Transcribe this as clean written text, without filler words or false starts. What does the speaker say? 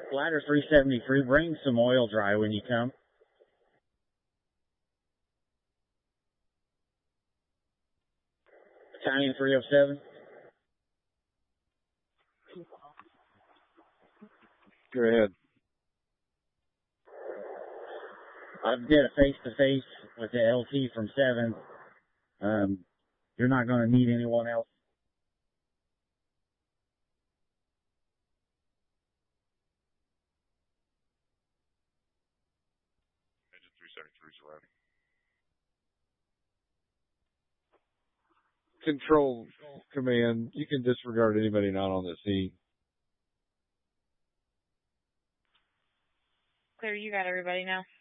Ladder 373, bring some oil dry when you come. Battalion 307. Go ahead. I did a face-to-face with the LT from 7. You're not going to need anyone else. Engine 373 surrounding. Control command, you can disregard anybody not on the scene. Clear, you got everybody now.